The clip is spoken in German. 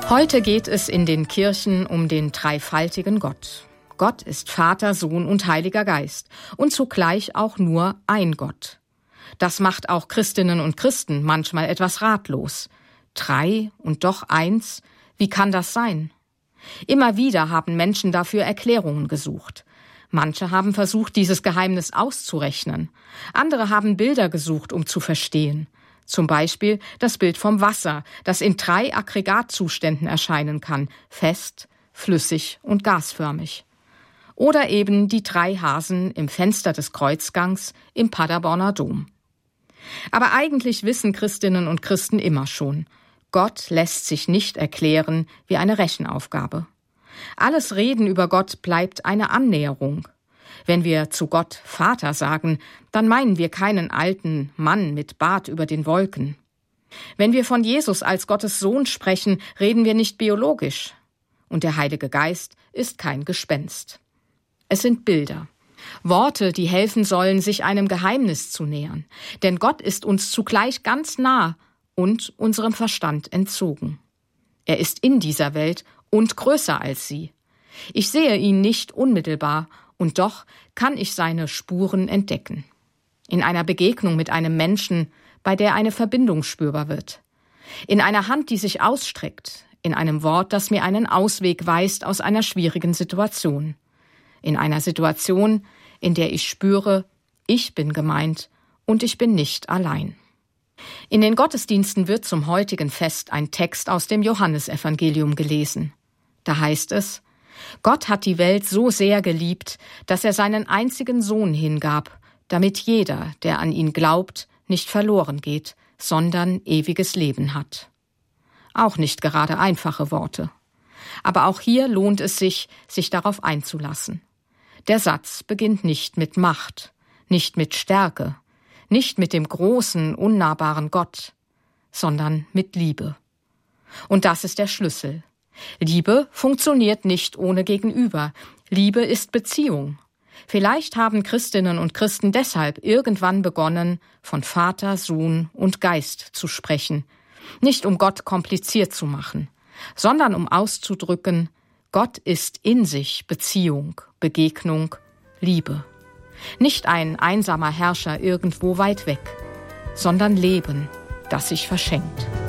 Heute geht es in den Kirchen um den dreifaltigen Gott. Gott ist Vater, Sohn und Heiliger Geist und zugleich auch nur ein Gott. Das macht auch Christinnen und Christen manchmal etwas ratlos. 3 und doch 1, wie kann das sein? Immer wieder haben Menschen dafür Erklärungen gesucht. Manche haben versucht, dieses Geheimnis auszurechnen. Andere haben Bilder gesucht, um zu verstehen. Zum Beispiel das Bild vom Wasser, das in 3 Aggregatzuständen erscheinen kann: fest, flüssig und gasförmig. Oder eben die 3 Hasen im Fenster des Kreuzgangs im Paderborner Dom. Aber eigentlich wissen Christinnen und Christen immer schon: Gott lässt sich nicht erklären wie eine Rechenaufgabe. Alles Reden über Gott bleibt eine Annäherung. Wenn wir zu Gott Vater sagen, dann meinen wir keinen alten Mann mit Bart über den Wolken. Wenn wir von Jesus als Gottes Sohn sprechen, reden wir nicht biologisch. Und der Heilige Geist ist kein Gespenst. Es sind Bilder. Worte, die helfen sollen, sich einem Geheimnis zu nähern. Denn Gott ist uns zugleich ganz nah und unserem Verstand entzogen. Er ist in dieser Welt und größer als sie. Ich sehe ihn nicht unmittelbar, und doch kann ich seine Spuren entdecken. In einer Begegnung mit einem Menschen, bei der eine Verbindung spürbar wird. In einer Hand, die sich ausstreckt. In einem Wort, das mir einen Ausweg weist aus einer schwierigen Situation. In einer Situation, in der ich spüre, ich bin gemeint und ich bin nicht allein. In den Gottesdiensten wird zum heutigen Fest ein Text aus dem Johannesevangelium gelesen. Da heißt es: Gott hat die Welt so sehr geliebt, dass er seinen einzigen Sohn hingab, damit jeder, der an ihn glaubt, nicht verloren geht, sondern ewiges Leben hat. Auch nicht gerade einfache Worte. Aber auch hier lohnt es sich, sich darauf einzulassen. Der Satz beginnt nicht mit Macht, nicht mit Stärke, nicht mit dem großen, unnahbaren Gott, sondern mit Liebe. Und das ist der Schlüssel. Liebe funktioniert nicht ohne Gegenüber. Liebe ist Beziehung. Vielleicht haben Christinnen und Christen deshalb irgendwann begonnen, von Vater, Sohn und Geist zu sprechen. Nicht um Gott kompliziert zu machen, sondern um auszudrücken: Gott ist in sich Beziehung, Begegnung, Liebe. Nicht ein einsamer Herrscher irgendwo weit weg, sondern Leben, das sich verschenkt.